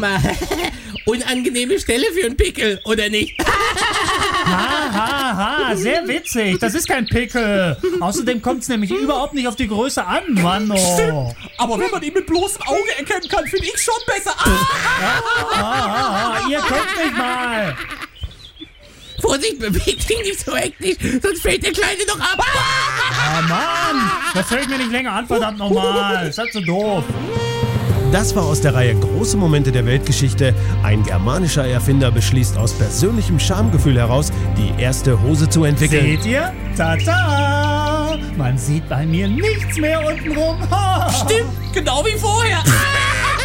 mal, unangenehme Stelle für einen Pickel, oder nicht? Sehr witzig. Das ist kein Pickel. Außerdem kommt es nämlich überhaupt nicht auf die Größe an, Mann. Stimmt, aber wenn man ihn mit bloßem Auge erkennen kann, finde ich schon besser. Ihr könnt mich mal. Vorsicht, bewegt dich nicht so hektisch, sonst fällt der Kleine doch ab. Mann, das fällt mir nicht länger an, verdammt nochmal. Ist halt so doof. Das war aus der Reihe Große Momente der Weltgeschichte. Ein germanischer Erfinder beschließt aus persönlichem Schamgefühl heraus, die erste Hose zu entwickeln. Seht ihr? Tada! Man sieht bei mir nichts mehr untenrum. Stimmt, genau wie vorher.